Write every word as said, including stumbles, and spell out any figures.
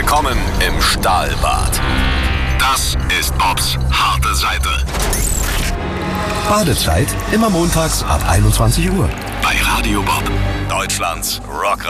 Willkommen im Stahlbad. Das ist Bobs harte Seite. Badezeit immer montags ab einundzwanzig Uhr. Bei Radio Bob, Deutschlands Rock.